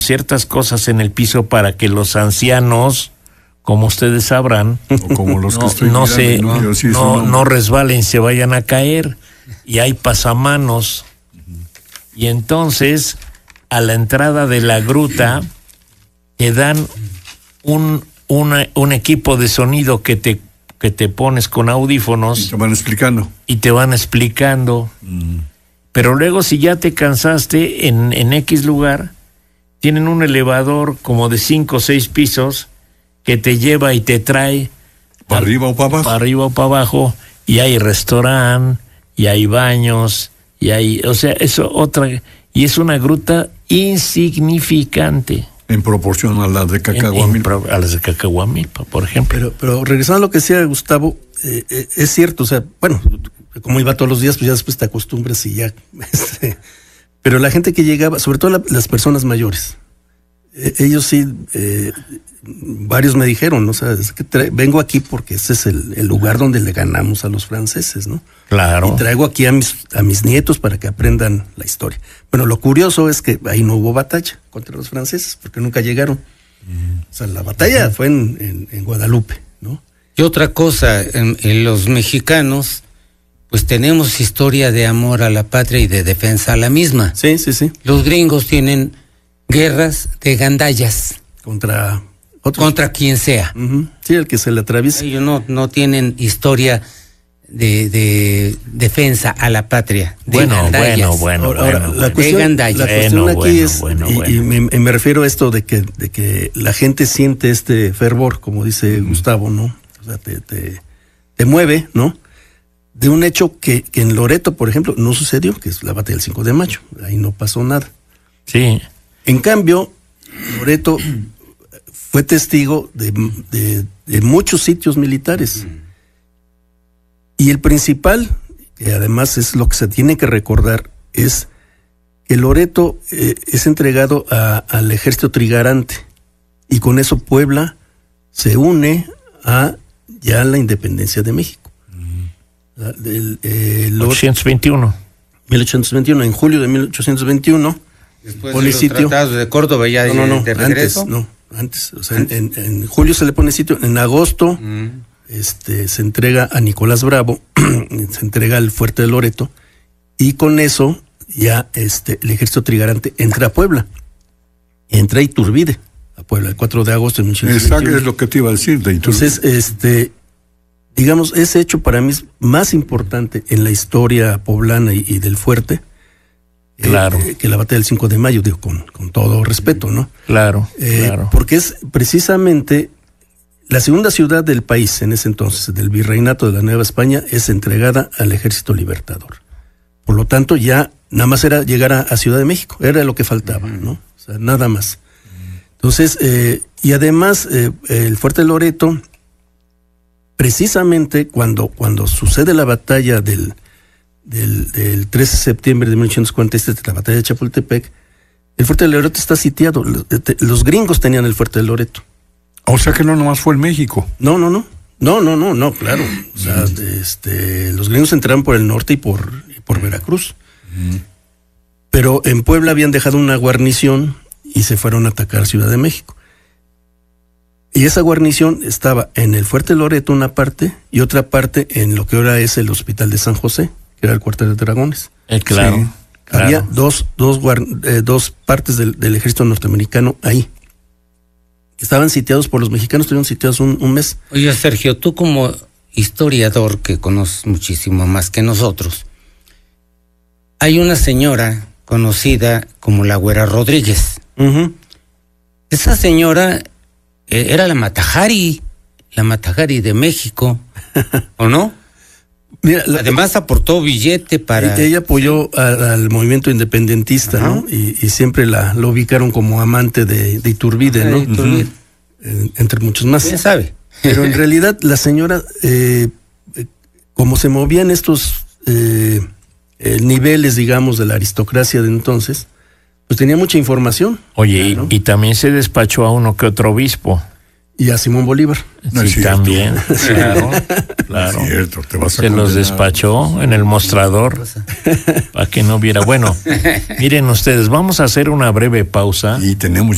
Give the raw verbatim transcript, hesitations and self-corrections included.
ciertas cosas en el piso para que los ancianos, como ustedes sabrán, o como los no, que estoy no, mirando, se, no, sí, no, no resbalen, se vayan a caer, y hay pasamanos. Y entonces, a la entrada de la gruta, te dan un, una, un equipo de sonido que te, que te pones con audífonos. Y te van explicando. Y te van explicando. Mm. Pero luego, si ya te cansaste, en, en X lugar, tienen un elevador como de cinco o seis pisos que te lleva y te trae. ¿Para al, arriba o para abajo? Para arriba o para abajo. Y hay restaurante, y hay baños. Y hay, o sea, eso otra, y es una gruta insignificante. En proporción a la de Cacahuamilpa. En, en, a las de Cacahuamilpa, por ejemplo. Pero, pero regresando a lo que decía Gustavo, eh, eh, es cierto, o sea, bueno, como iba todos los días, pues ya después te acostumbras y ya. Este, pero la gente que llegaba, sobre todo la, las personas mayores, eh, ellos sí, eh, varios me dijeron, ¿no? O sea, es que tra- vengo aquí porque ese es el, el lugar donde le ganamos a los franceses, ¿no? Claro. Y traigo aquí a mis, a mis nietos para que aprendan la historia. Bueno, lo curioso es que ahí no hubo batalla contra los franceses, porque nunca llegaron. Mm. O sea, la batalla mm. fue en, en, en Guadalupe, ¿no? Y otra cosa, en, en los mexicanos, pues tenemos historia de amor a la patria y de defensa a la misma. Sí, sí, sí. Los gringos tienen guerras de gandallas. Contra otros. Contra quien sea. Uh-huh. Sí, el que se le atraviesa. Ellos no, no tienen historia de, de defensa a la patria. De bueno, gandallas. bueno, bueno, ahora, ahora, bueno. La cuestión, de gandallas. la cuestión bueno, aquí bueno, es, bueno, y, bueno. y me, me refiero a esto de que, de que la gente siente este fervor, como dice uh-huh. Gustavo, ¿no? O sea, te, te, te mueve, ¿no? De un hecho que, que en Loreto, por ejemplo, no sucedió, que es la batalla del cinco de mayo. Ahí no pasó nada. Sí. En cambio, Loreto fue testigo de, de, de muchos sitios militares. Y el principal, que además es lo que se tiene que recordar, es que Loreto eh, es entregado a, al ejército trigarante. Y con eso Puebla se une a ya la independencia de México. La, del, eh, mil ochocientos veintiuno. mil ochocientos veintiuno, en julio de mil ochocientos veintiuno. Después de los tratados de Córdoba ya no, no, no, de regreso. Antes, no, antes. O sea, ¿Antes? En, en, en julio se le pone sitio. En agosto mm. este, se entrega a Nicolás Bravo, se entrega al fuerte de Loreto, y con eso ya este, el ejército trigarante entra a Puebla. Entra a Iturbide a Puebla, el cuatro de agosto de mil ochocientos veintiuno. Exacto, es lo que te iba a decir de Iturbide. Entonces, este... digamos, ese hecho para mí es más importante en la historia poblana y, y del fuerte claro. eh, que la batalla del cinco de mayo, digo, con, con todo respeto, ¿no? Claro, eh, claro. Porque es precisamente la segunda ciudad del país en ese entonces, del virreinato de la Nueva España, es entregada al Ejército Libertador. Por lo tanto, ya nada más era llegar a, a Ciudad de México, era lo que faltaba, ¿no? O sea, nada más. Entonces, eh, y además, eh, el fuerte de Loreto, precisamente cuando, cuando sucede la batalla del, del, del trece de septiembre de mil ochocientos cuarenta y siete, la batalla de Chapultepec, el fuerte de Loreto está sitiado. Los, los gringos tenían el fuerte de Loreto. O sea que no nomás fue en México. No, no, no. No, no, no, no, claro. O sea, mm. este, los gringos entraron por el norte y por, y por Veracruz. Mm. Pero en Puebla habían dejado una guarnición y se fueron a atacar Ciudad de México. Y esa guarnición estaba en el Fuerte Loreto una parte y otra parte en lo que ahora es el Hospital de San José, que era el cuartel de dragones. Eh, claro, sí. claro. Había dos, dos, eh, dos partes del, del ejército norteamericano ahí. Estaban sitiados por los mexicanos, estuvieron sitiados un, un mes. Oye, Sergio, tú como historiador que conoces muchísimo más que nosotros, hay una señora conocida como la Güera Rodríguez. Uh-huh. Esa señora era la Matajari, la Matajari de México, ¿o no? Mira, la, además aportó billete para... Ella apoyó al, al movimiento independentista, ajá, ¿no? Y, y siempre la lo ubicaron como amante de, de Iturbide, ¿no? De Iturbide. Uh-huh. eh, entre muchos más. ¿Quién sabe? Pero en realidad la señora, eh, eh, como se movían estos eh, eh, niveles, digamos, de la aristocracia de entonces, pues tenía mucha información. Oye, ¿no? y, y también se despachó a uno que otro obispo. Y a Simón Bolívar. No sí, también. Claro, claro. No es cierto, te vas a se los despachó en el mostrador para que no viera. Bueno, miren ustedes, vamos a hacer una breve pausa. Y tenemos